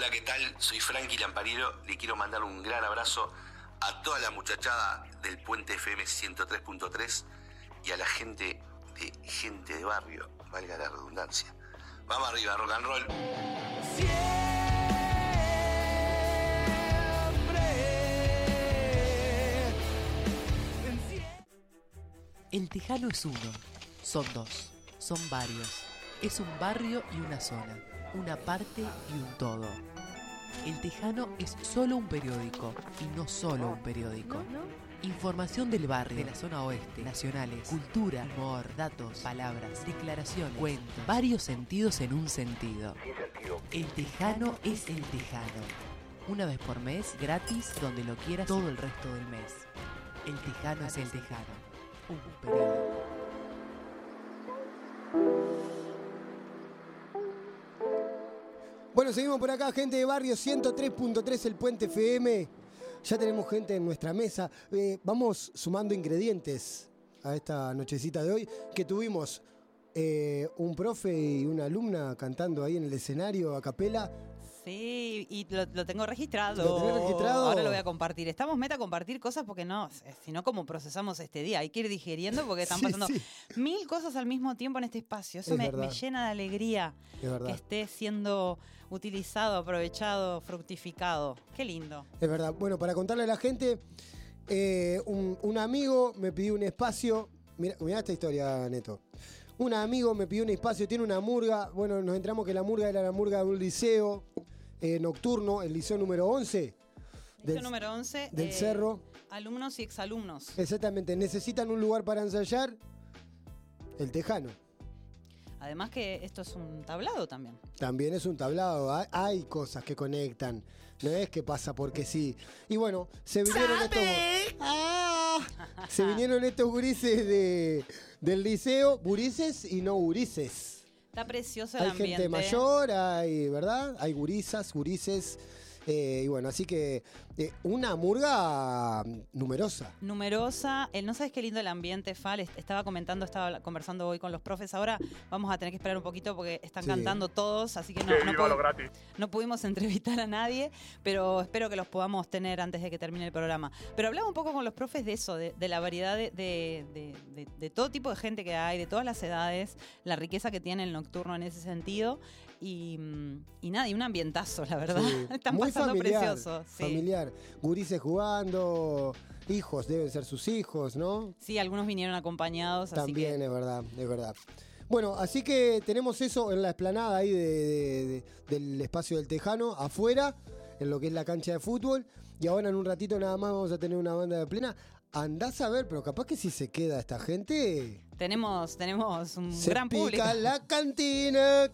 Hola, ¿qué tal? Soy Frankie Lamparilo. Le quiero mandar un gran abrazo a toda la muchachada del Puente FM 103.3 y a la gente de barrio, valga la redundancia. Vamos arriba, rock and roll. El Tejano es uno, son dos, son varios. Es un barrio y una zona, una parte y un todo. El Tejano es solo un periódico y no solo un periódico. Información del barrio, de la zona oeste, nacionales, cultura, humor, datos, palabras, declaraciones, cuentos, varios sentidos en un sentido. El Tejano es el Tejano. Una vez por mes, gratis, donde lo quieras todo el resto del mes. El Tejano es el Tejano. Un periódico. Bueno, seguimos por acá, gente de barrio 103.3 el Puente FM. Ya tenemos gente en nuestra mesa. Vamos sumando ingredientes a esta nochecita de hoy, que tuvimos un profe y una alumna cantando ahí en el escenario a capela. Sí, y lo tengo registrado. ¿Lo tenés registrado? Ahora lo voy a compartir. Estamos meta a compartir cosas porque no, si no, ¿cómo procesamos este día? Hay que ir digeriendo porque están pasando mil cosas al mismo tiempo en este espacio. Eso me llena de alegría que esté siendo utilizado, aprovechado, fructificado. Qué lindo. Es verdad. Bueno, para contarle a la gente, un amigo me pidió un espacio. Mirá esta historia, Neto. Un amigo me pidió un espacio, tiene una murga. Bueno, nos enteramos que la murga era la murga de un liceo nocturno, el liceo número 11. Liceo número 11. Del Cerro. Alumnos y exalumnos. Exactamente. Necesitan un lugar para ensayar. El Tejano. Además que esto es un tablado también. También es un tablado. Hay cosas que conectan. No es que pasa porque sí. Y bueno, se vinieron se vinieron estos gurises del liceo. Gurises y no gurises. Está precioso el ambiente. Hay gente mayor, ¿verdad? Hay gurisas, gurises. Y bueno, así que una murga numerosa. Numerosa. No sabes qué lindo el ambiente, Fal. Estaba conversando hoy con los profes. Ahora vamos a tener que esperar un poquito porque están cantando todos, así que no pudimos entrevistar a nadie, pero espero que los podamos tener antes de que termine el programa. Pero hablaba un poco con los profes de eso, de la variedad de todo tipo de gente que hay, de todas las edades, la riqueza que tiene el nocturno en ese sentido y nada, y un ambientazo, la verdad. Sí. Están muy familiar, precioso. Sí. Familiar. Gurises jugando, hijos, deben ser sus hijos, ¿no? Sí, algunos vinieron acompañados. También así que... es verdad. Bueno, así que tenemos eso en la explanada ahí del espacio del Tejano, afuera, en lo que es la cancha de fútbol. Y ahora en un ratito nada más vamos a tener una banda de plena. Andás a ver, pero capaz que si se queda esta gente... Tenemos un gran público. Se pica la cantina,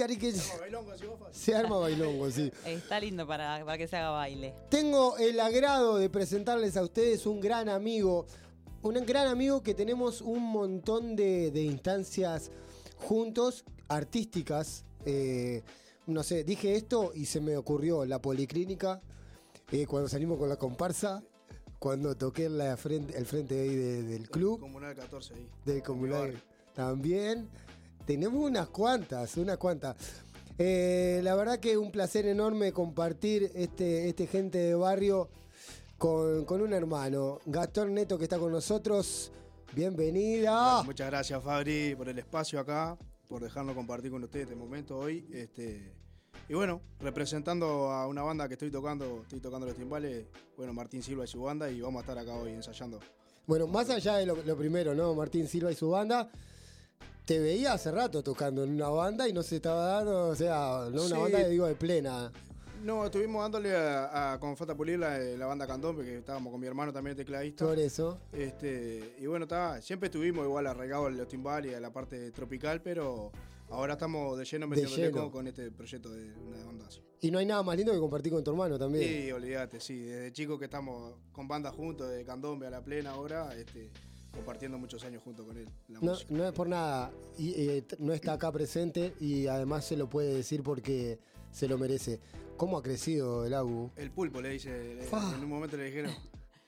se arma bailongo, sí. Está lindo para que se haga baile. Tengo el agrado de presentarles a ustedes un gran amigo que tenemos un montón de instancias juntos, artísticas. No sé, dije esto y se me ocurrió la policlínica, cuando salimos con la comparsa. Cuando toqué el frente ahí del club. Comunal 14 ahí. Del Comunal también. Tenemos unas cuantas. La verdad que un placer enorme compartir este gente de barrio con un hermano. Gastón Neto, que está con nosotros. Bienvenida. Bueno, muchas gracias, Fabri, por el espacio acá, por dejarnos compartir con ustedes este momento hoy. Y bueno, representando a una banda que estoy tocando los timbales, bueno, Martín Silva y su banda, y vamos a estar acá hoy ensayando. Bueno, más allá de lo primero, ¿no? Martín Silva y su banda, te veía hace rato tocando en una banda y no se estaba dando, o sea, no una banda, digo, de plena. No, estuvimos dándole con Fata Pulir la banda Candón, porque estábamos con mi hermano también tecladista. Por eso. Y bueno, siempre estuvimos igual arraigados en los timbales y a la parte tropical, pero ahora estamos de lleno metiéndole con este proyecto de una banda así. Y no hay nada más lindo que compartir con tu hermano también. Sí, olvídate, sí. Desde chicos que estamos con bandas juntos, de Candombe a La Plena ahora, compartiendo muchos años junto con él. No es por nada, y no está acá presente y además se lo puede decir porque se lo merece. ¿Cómo ha crecido el Agu? El pulpo, le dice, en un momento le dijeron.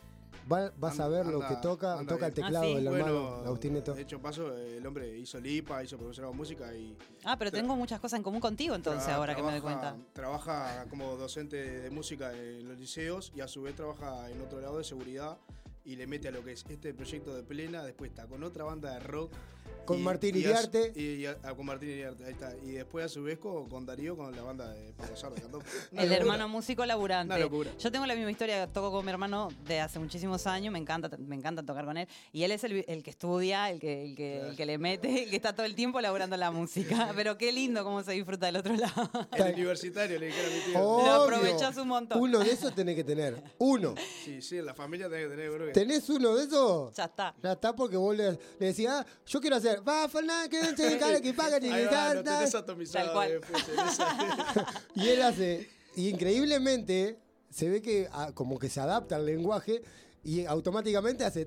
Vas a ver lo que toca el teclado del hermano Agustín Neto. De hecho, el hombre hizo LIPA, hizo profesorado de música y... pero tengo muchas cosas en común contigo entonces, ahora que me doy cuenta. Trabaja como docente de música en los liceos y a su vez trabaja en otro lado de seguridad y le mete a lo que es este proyecto de Plena, después está con otra banda de rock. Con Martín Iriarte. Con Martín Iriarte, ahí está. Y después a su vez con Darío, con la banda de Pablo Sardo. El hermano músico laburante. Una locura. Yo tengo la misma historia, toco con mi hermano de hace muchísimos años, me encanta tocar con él. Y él es el que estudia, el que le mete, el que está todo el tiempo laburando la música. Pero qué lindo cómo se disfruta del otro lado. El universitario le dijeron a mi tío. Lo aprovechás un montón. Uno de esos tenés que tener. Uno. Sí, en la familia tenés que tener, bro. ¿Tenés uno de esos? Ya está. Ya está, porque vos le decías, yo quiero hacer. Va, Fernández, que paga, Tal cual. Y él hace. Y increíblemente se ve que como que se adapta al lenguaje y automáticamente hace.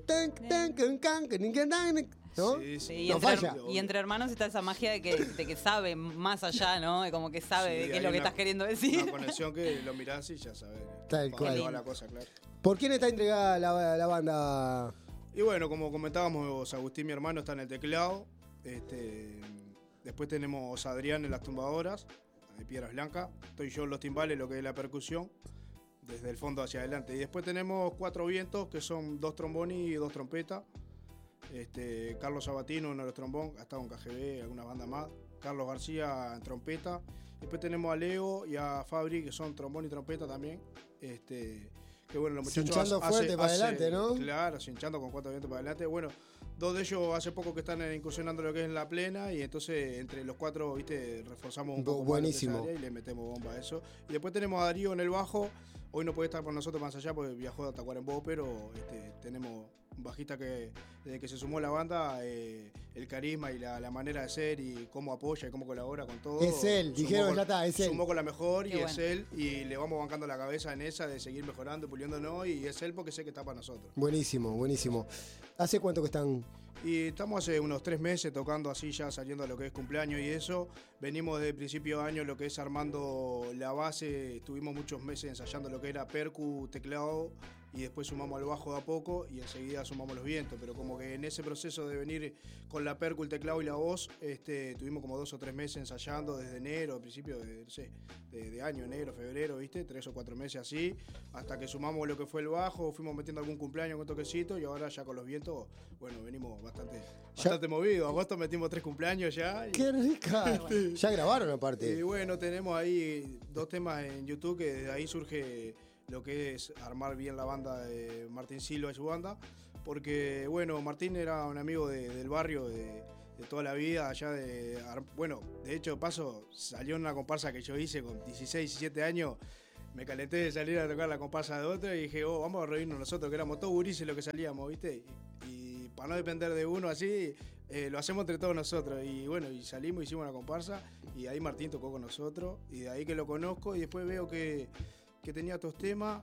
¿No? Sí, no falla. Y entre hermanos está esa magia de que sabe más allá, ¿no? Como que sabe de qué es lo que estás queriendo decir. Una conexión que lo mirás y ya sabes. Tal cual. Va la cosa, claro. ¿Por quién está entregada la banda? Y bueno, como comentábamos, Agustín, mi hermano, está en el teclado. Después tenemos a Adrián en las tumbadoras, de Piedras Blancas. Estoy yo en los timbales, lo que es la percusión, desde el fondo hacia adelante. Y después tenemos 4 vientos, que son 2 trombones y 2 trompetas. Carlos Sabatino en el trombón, ha estado en KGB, alguna banda más. Carlos García en trompeta. Después tenemos a Leo y a Fabri, que son trombón y trompeta también. Que bueno, los muchachos cinchando fuerte para adelante, ¿no? Claro, cinchando con 4 vientos para adelante. Bueno, 2 de ellos hace poco que están incursionando lo que es la Plena y entonces entre los 4, viste, reforzamos un poco buenísimo. Más y le metemos bomba a eso. Y después tenemos a Darío en el bajo. Hoy no puede estar con nosotros más allá porque viajó a Tacuarembó, pero tenemos un bajista que desde que se sumó a la banda, el carisma y la manera de ser y cómo apoya y cómo colabora con todo. Es él, dijeron ya está, es él. Sumó con la mejor y Qué es él y le vamos bancando la cabeza en esa de seguir mejorando, puliéndonos y es él porque sé que está para nosotros. Buenísimo, buenísimo. ¿Hace cuánto que están? Y estamos hace unos 3 meses tocando así, ya saliendo a lo que es cumpleaños y eso. Venimos desde el principio de año lo que es armando la base. Estuvimos muchos meses ensayando lo que era percu, teclado y después sumamos al bajo de a poco y enseguida sumamos los vientos. Pero como que en ese proceso de venir con la percu, el teclado y la voz, tuvimos como 2 o 3 meses ensayando desde enero, al principio de año, enero, febrero, ¿viste? 3 o 4 meses así, hasta que sumamos lo que fue el bajo, fuimos metiendo algún cumpleaños con toquecito y ahora ya con los vientos, bueno, venimos bastante movidos. Agosto metimos 3 cumpleaños ya. ¡Qué rica! Ya grabaron aparte. Y bueno, tenemos ahí 2 temas en YouTube que desde ahí surge lo que es armar bien la banda de Martín Silva y su banda, porque bueno, Martín era un amigo del barrio de toda la vida, allá de hecho, salió en una comparsa que yo hice con 16, 17 años, me calenté de salir a tocar la comparsa de otro y dije, vamos a reírnos nosotros, que éramos todos gurises los que salíamos, ¿viste? Y para no depender de uno así, lo hacemos entre todos nosotros. Y bueno, y salimos, hicimos una comparsa y ahí Martín tocó con nosotros y de ahí que lo conozco y después veo que tenía estos temas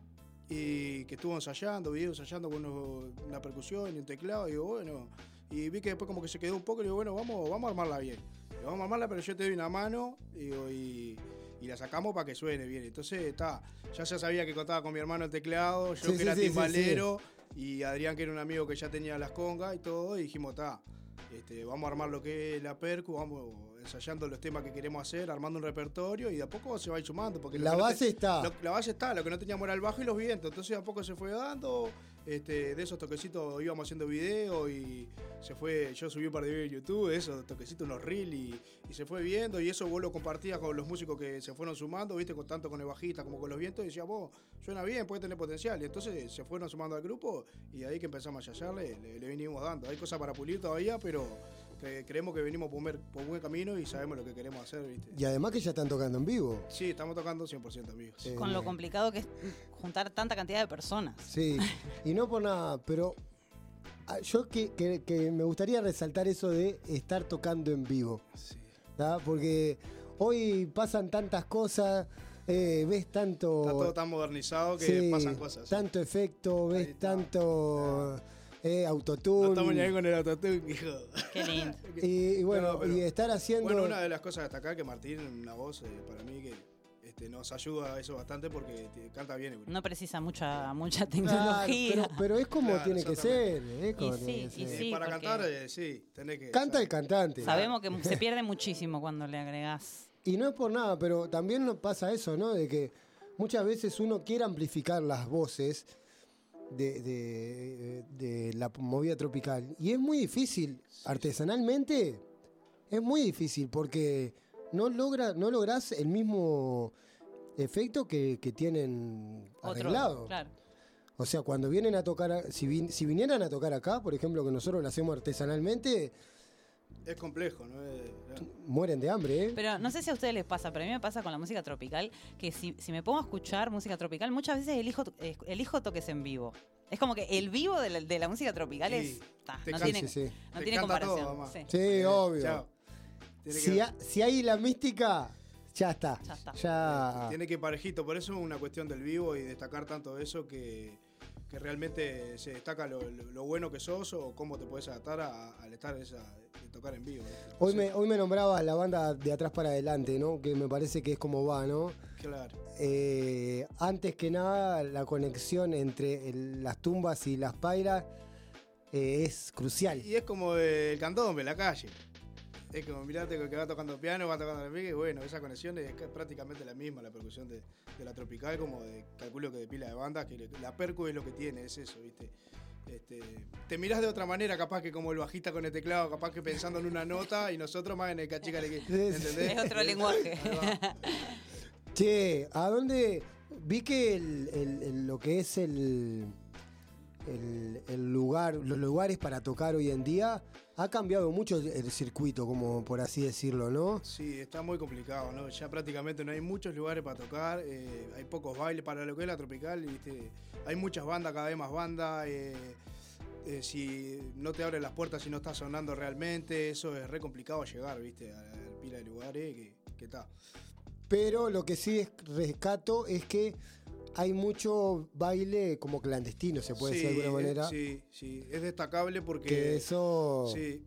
y que estuvo ensayando con una percusión y un teclado y digo, bueno, y vi que después como que se quedó un poco y digo, bueno, vamos a armarla bien. Vamos a armarla, pero yo te doy una mano y la sacamos para que suene bien. Entonces ya sabía que contaba con mi hermano el teclado, yo que era timbalero y Adrián que era un amigo que ya tenía las congas y todo, y dijimos, vamos a armar lo que es la percu, vamos ensayando los temas que queremos hacer, armando un repertorio y de a poco se va a ir sumando. Porque la base está. La base está, lo que no teníamos era el bajo y los vientos, entonces de a poco se fue dando. De esos toquecitos íbamos haciendo videos y yo subí un par de videos en YouTube, de esos toquecitos, unos reels y se fue viendo y eso vos lo compartías con los músicos que se fueron sumando, viste, tanto con el bajista como con los vientos y decías, vos, suena bien, puede tener potencial y entonces se fueron sumando al grupo y de ahí que empezamos a ensayarle, le venimos dando. Hay cosas para pulir todavía, pero creemos que venimos por buen camino y sabemos lo que queremos hacer, ¿viste? Y además que ya están tocando en vivo. Sí, estamos tocando 100% amigos. Con lo complicado que es juntar tanta cantidad de personas. Sí, y no por nada, pero yo que me gustaría resaltar eso de estar tocando en vivo. Sí. ¿Verdad? Porque hoy pasan tantas cosas, ves tanto... Está todo tan modernizado que pasan cosas. Tanto efecto, ves tanto... autotune. No estamos ni ahí con el autotune, hijo. Qué lindo. Y bueno, y estar haciendo... Bueno, una de las cosas a destacar que Martín, una voz para mí que nos ayuda eso bastante porque canta bien. No precisa mucha tecnología. Claro, pero es como tiene que ser. Para cantar, sí, tenés que... Canta el cantante. Sabemos que se pierde muchísimo cuando le agregás. Y no es por nada, pero también nos pasa eso, ¿no? De que muchas veces uno quiere amplificar las voces de la movida tropical. Y es muy difícil, artesanalmente, es muy difícil porque no lográs el mismo efecto que tienen arreglado. Claro. O sea, cuando vienen a tocar, si vinieran a tocar acá, por ejemplo, que nosotros lo hacemos artesanalmente, es complejo, ¿no? Mueren de hambre, ¿eh? Pero no sé si a ustedes les pasa, pero a mí me pasa con la música tropical, que si me pongo a escuchar música tropical, muchas veces elijo toques en vivo. Es como que el vivo de la música tropical no tiene comparación. Todo, sí, obvio. Chao. Si hay la mística, ya está. Tiene que ir parejito, por eso es una cuestión del vivo y destacar tanto eso que realmente se destaca lo bueno que sos o cómo te puedes adaptar al estar de tocar en vivo. Hoy me nombraba la banda de atrás para adelante, ¿no? Que me parece que es como va, ¿no? Claro. Antes que nada, la conexión entre las tumbas y las pailas es crucial. Y es como el candombe, la calle. Es como, mirate que va tocando piano, va tocando el pique, y bueno, esa conexión es prácticamente la misma, la percusión de la tropical, como calculo que de pila de bandas, que la percu es lo que tiene, es eso, ¿viste? Te mirás de otra manera, capaz que como el bajista con el teclado, capaz que pensando en una nota, y nosotros más en el cachícale, ¿entendés? Es otro lenguaje. Che, ¿a dónde? Vi que lo que es el lugar, los lugares para tocar hoy en día ha cambiado mucho el circuito, como por así decirlo, ¿no? Sí, está muy complicado, ¿no? Ya prácticamente no hay muchos lugares para tocar, hay pocos bailes para lo que es la tropical, ¿viste? Hay muchas bandas, cada vez más bandas, si no te abren las puertas si no está sonando realmente, eso es re complicado llegar, ¿viste? A la pila de lugares que está. Pero lo que sí rescato es que hay mucho baile como clandestino, se puede decir de alguna manera. Sí, es destacable porque... Que eso... Sí,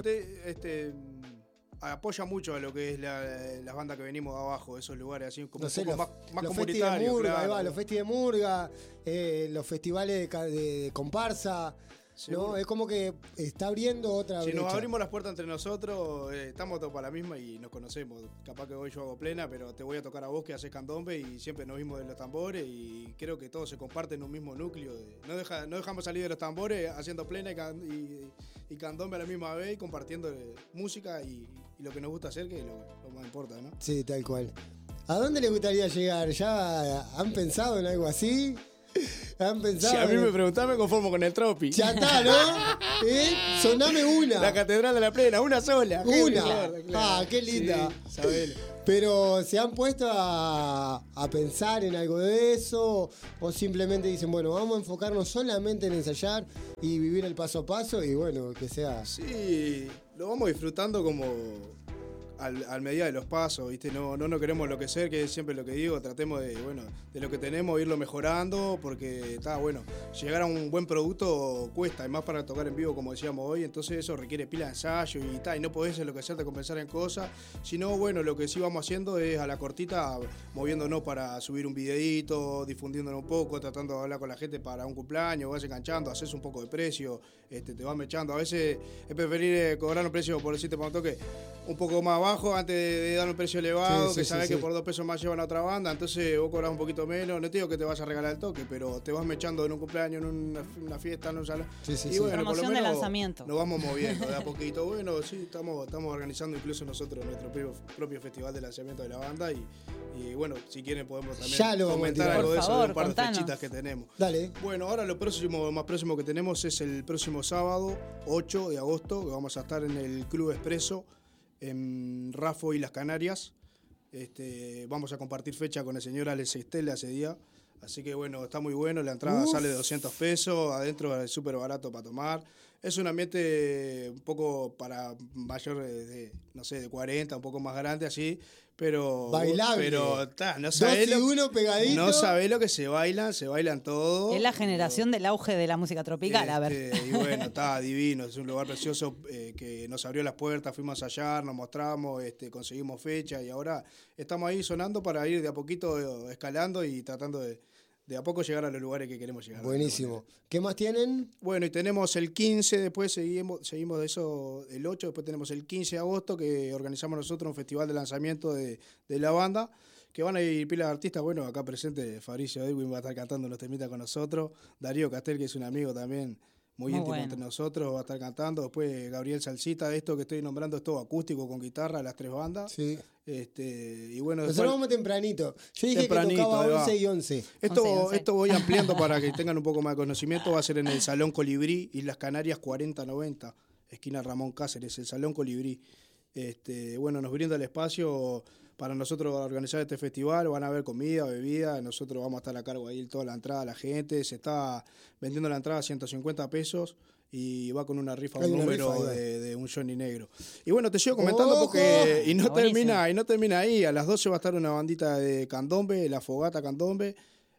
apoya mucho a lo que es las bandas que venimos de abajo, esos lugares así como no sé, un poco más los comunitarios. Los festivales de murga, los festivales de comparsa. ¿No? Es como que está abriendo otra brecha. Si nos abrimos las puertas entre nosotros, estamos todos para la misma y nos conocemos. Capaz que hoy yo hago plena, pero te voy a tocar a vos que haces candombe y siempre nos vimos de los tambores y creo que todos se comparten en un mismo núcleo. No dejamos salir de los tambores haciendo plena y candombe a la misma vez y compartiendo música y lo que nos gusta hacer, que es lo más importa, ¿no? Sí, tal cual. ¿A dónde les gustaría llegar? ¿Ya han pensado en algo así? ¿Han pensado? Si a mí me preguntás, me conformo con el Tropi. Ya está, ¿no? Soname una. La Catedral de la Plena, una sola. Una. Claro. Ah, qué linda. Sí, sabelo. Pero ¿se han puesto a pensar en algo de eso? ¿O simplemente dicen, bueno, vamos a enfocarnos solamente en ensayar y vivir el paso a paso y bueno, que sea... Sí, lo vamos disfrutando como... Al medida de los pasos, ¿viste? No queremos enloquecer, que es siempre lo que digo, tratemos de lo que tenemos, irlo mejorando, porque está bueno, llegar a un buen producto cuesta, y más para tocar en vivo, como decíamos hoy, entonces eso requiere pila de ensayo y no podés enloquecerte con pensar en cosas, sino bueno, lo que sí vamos haciendo es a la cortita, moviéndonos para subir un videíto, difundiéndolo un poco, tratando de hablar con la gente para un cumpleaños, vas enganchando, haces un poco de precio, te vas mechando, a veces es preferir cobrar un precio, por decirte para un toque, un poco más bajo antes de dar un precio elevado, que sabés que por 2 pesos más llevan a otra banda, entonces vos cobrás un poquito menos, no te digo que te vas a regalar el toque, pero te vas mechando en un cumpleaños, en una fiesta, en un salón. Y bueno, promoción por lo menos de lanzamiento. Nos vamos moviendo de a poquito. Bueno, sí, estamos organizando incluso nosotros nuestro propio festival de lanzamiento de la banda y bueno, si quieren podemos también comentar algo de eso, de un par de fechitas que tenemos. Dale. Bueno, ahora lo más próximo que tenemos es el próximo sábado, 8 de agosto, que vamos a estar en el Club Expreso, en Rafo y Las Canarias. Vamos a compartir fecha con el señor Alex Estela ese día. Así que bueno, está muy bueno. La entrada sale de 200 pesos. Adentro es súper barato para tomar. Es un ambiente un poco para mayor de 40, un poco más grande así. Pero bailable. Pero no sabés no sabés lo que se bailan todos. Es la generación del auge de la música tropical, a ver. Y bueno, está divino, es un lugar precioso que nos abrió las puertas, fuimos allá, nos mostramos, conseguimos fecha y ahora estamos ahí sonando para ir de a poquito escalando y tratando de a poco llegar a los lugares que queremos llegar. Buenísimo. ¿Qué más tienen? Bueno, y tenemos el 15, después seguimos de eso, el 8, después tenemos el 15 de agosto que organizamos nosotros un festival de lanzamiento de la banda, que van a ir pilas de artistas, bueno, acá presente Fabricio Edwin va a estar cantando unos temitas con nosotros, Darío Castel, que es un amigo también muy íntimo entre nosotros, va a estar cantando, después Gabriel Salsita, esto que estoy nombrando es todo acústico con guitarra, las 3 bandas. Sí. Y bueno, nosotros vamos tempranito. Yo dije que tocaba 11 y 11. Esto voy ampliando para que tengan un poco más de conocimiento. Va a ser en el Salón Colibrí, Islas Canarias 4090, esquina Ramón Cáceres, el Salón Colibrí. Bueno, nos brinda el espacio para nosotros organizar este festival. Van a haber comida, bebida, nosotros vamos a estar a cargo ahí toda la entrada a la gente. Se está vendiendo la entrada a 150 pesos. Y va con una rifa, un número de un Johnny negro. Y bueno, te sigo comentando porque y no termina ahí. A las 12 va a estar una bandita de candombe, La Fogata Candombe.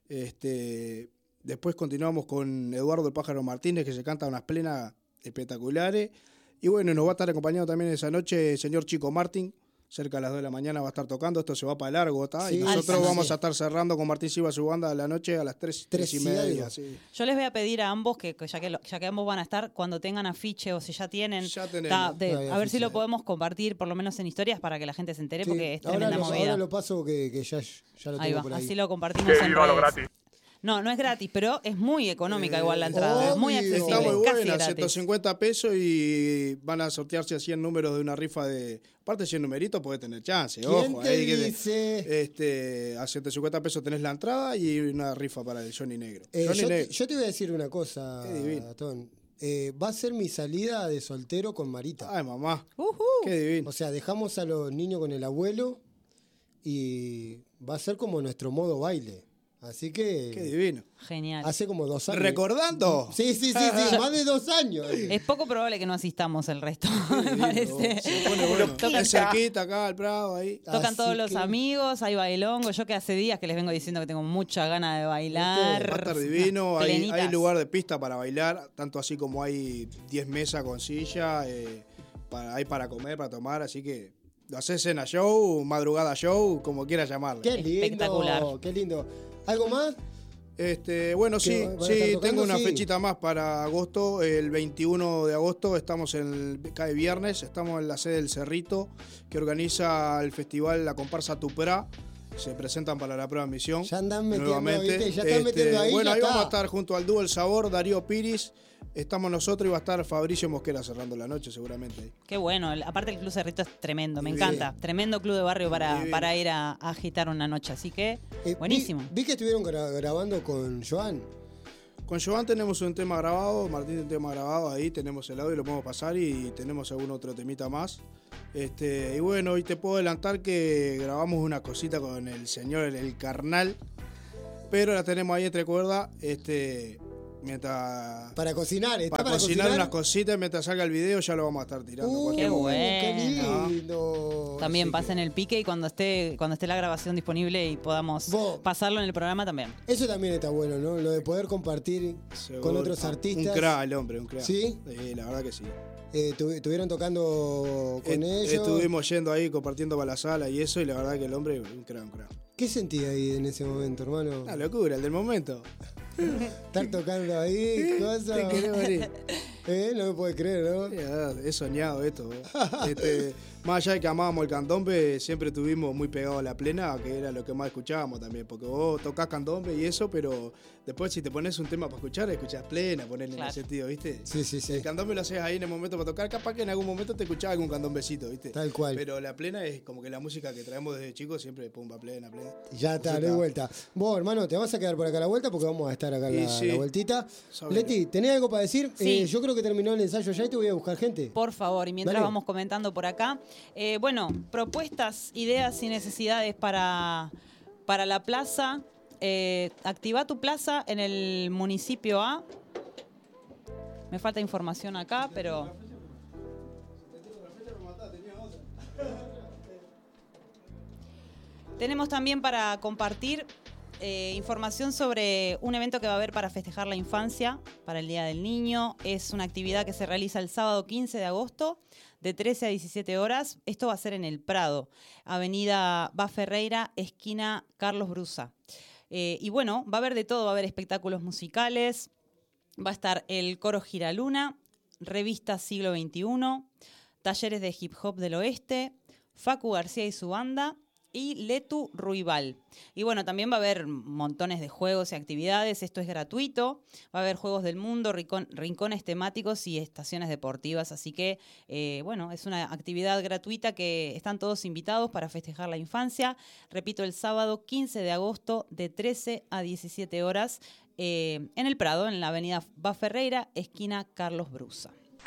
Después continuamos con Eduardo el Pájaro Martínez, que se canta unas plenas espectaculares. Y bueno, nos va a estar acompañando también esa noche el señor Chico Martín. Cerca de las 2 de la mañana va a estar tocando, esto se va para largo, ¿tá? Sí, y nosotros vamos a estar cerrando con Martín Silva su banda de la noche a las 3:30. Sí. Yo les voy a pedir a ambos, que ya que ambos van a estar, cuando tengan afiche o si ya tienen, a ver si lo podemos compartir por lo menos en historias para que la gente se entere, porque es tremenda movida. Ahora lo paso que ya lo tengo por ahí. Así lo compartimos en redes. Gratis. No es gratis, pero es muy económica igual la entrada. Es muy accesible. Está muy buena, casi 150 pesos y van a sortearse a 100 números de una rifa de... Aparte, 100 numeritos puede tener chance, ¿Quién ojo. Te dice? A 150 pesos tenés la entrada y una rifa para el Johnny Negro. Yo te voy a decir una cosa, Ton. Va a ser mi salida de soltero con Marita. Ay, mamá. Qué divino. O sea, dejamos a los niños con el abuelo y va a ser como nuestro modo baile. Así que... Qué divino. Genial. Hace como 2 años. ¿Recordando? Sí, más de 2 años. Es poco probable que no asistamos el resto, me parece. Bueno. Es cerquita acá, al Prado, ahí. Tocan todos los amigos, hay bailongo. Yo que hace días que les vengo diciendo que tengo mucha ganas de bailar. Va a estar divino, hay lugar de pista para bailar, tanto así como hay 10 mesas con silla, hay para comer, para tomar, así que... Lo haces cena show, madrugada show, como quieras llamarlo. Qué lindo, espectacular. Qué lindo. ¿Algo más? Bueno, sí, tengo una fechita más para agosto. El 21 de agosto cae viernes, estamos en la sede del Cerrito, que organiza el festival La Comparsa Tuprá. Se presentan para la prueba de admisión. Ya andan metiendo, ¿viste? Ya están metiendo ahí. Bueno, ahí vamos a estar junto al dúo El Sabor, Darío Piris. Estamos nosotros y va a estar Fabricio Mosquera cerrando la noche seguramente. Qué bueno, aparte el Club Cerrito es tremendo, me encanta. Tremendo club de barrio para ir a agitar una noche, así que buenísimo. Vi que estuvieron grabando con Joan. Con Joan tenemos un tema grabado, Martín tiene un tema grabado ahí, tenemos el audio y lo podemos pasar y tenemos algún otro temita más. Y bueno, hoy te puedo adelantar que grabamos una cosita con el señor el Carnal, pero la tenemos ahí entre cuerdas, para cocinar, para cocinar unas cositas mientras salga el video ya lo vamos a estar tirando. Qué bueno. Qué lindo. También pasen el pique y cuando esté la grabación disponible y podamos pasarlo en el programa también. Eso también está bueno, ¿no? Lo de poder compartir con otros artistas. Un crack el hombre, un crack. ¿Sí? La verdad que sí. ¿Estuvieron tocando con ellos? Estuvimos yendo ahí, compartiendo para la sala y eso, y la verdad que el hombre, un crack. ¿Qué sentí ahí en ese momento, hermano? Una locura, el del momento. Estar tocando ahí, cosas. Te querés morir. No me puedes creer, ¿no? He soñado esto. Más allá de que amábamos el candombe, siempre estuvimos muy pegados a la plena, que era lo que más escuchábamos también, porque vos tocás candombe y eso, pero después si te pones un tema para escuchar, escuchás plena, ponerle en el sentido, ¿viste? Sí. El candombe lo haces ahí en el momento para tocar, capaz que en algún momento te escuchás algún candombecito, ¿viste? Tal cual. Pero la plena es como que la música que traemos desde chicos siempre pumba, plena. Ya está, de vuelta. Vos, hermano, te vas a quedar por acá a la vuelta porque vamos a estar acá en la vueltita. Leti, ¿tenés algo para decir? Sí. Yo creo que terminó el ensayo ya y te voy a buscar gente. Por favor, y mientras vamos comentando por acá, bueno, propuestas, ideas y necesidades para la plaza. Activa tu plaza en el municipio A. Me falta información acá, pero... Tenemos también para compartir información sobre un evento que va a haber para festejar la infancia, para el Día del Niño. Es una actividad que se realiza el sábado 15 de agosto, de 13 a 17 horas. Esto va a ser en el Prado, Avenida Baferreira, esquina Carlos Brusa. Y bueno, va a haber de todo, va a haber espectáculos musicales, va a estar el Coro Giraluna, Revista Siglo XXI, talleres de hip hop del oeste, Facu García y su banda, y Letu Ruibal. Y bueno, también va a haber montones de juegos y actividades. Esto es gratuito. Va a haber juegos del mundo, rincones temáticos y estaciones deportivas. Así que, bueno, es una actividad gratuita que están todos invitados para festejar la infancia. Repito, el sábado 15 de agosto de 13 a 17 horas en el Prado, en la avenida Baferreira, esquina Carlos Brusa.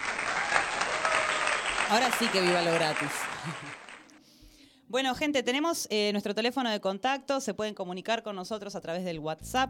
Ahora sí que viva lo gratis. Bueno, gente, tenemos nuestro teléfono de contacto. Se pueden comunicar con nosotros a través del WhatsApp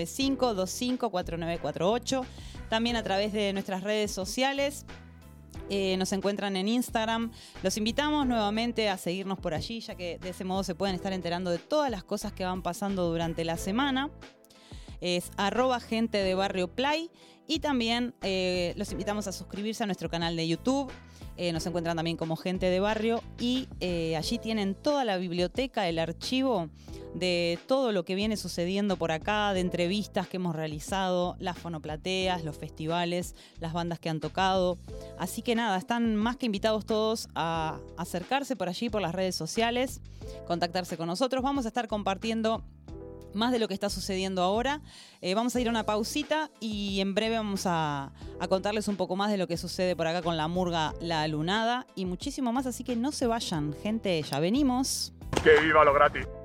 095-254948. También a través de nuestras redes sociales. Nos encuentran en Instagram. Los invitamos nuevamente a seguirnos por allí, ya que de ese modo se pueden estar enterando de todas las cosas que van pasando durante la semana. Es @gentedebarrioplay. Y también los invitamos a suscribirse a nuestro canal de YouTube. Nos encuentran también como Gente de Barrio y allí tienen toda la biblioteca, el archivo de todo lo que viene sucediendo por acá, de entrevistas que hemos realizado, las fonoplateas, los festivales, las bandas que han tocado. Así que nada, están más que invitados todos a acercarse por allí, por las redes sociales, contactarse con nosotros. Vamos a estar compartiendo más de lo que está sucediendo ahora. Vamos a ir a una pausita y en breve vamos a contarles un poco más de lo que sucede por acá con la murga La Lunada y muchísimo más, así que no se vayan, gente, ya venimos. ¡Que viva lo gratis!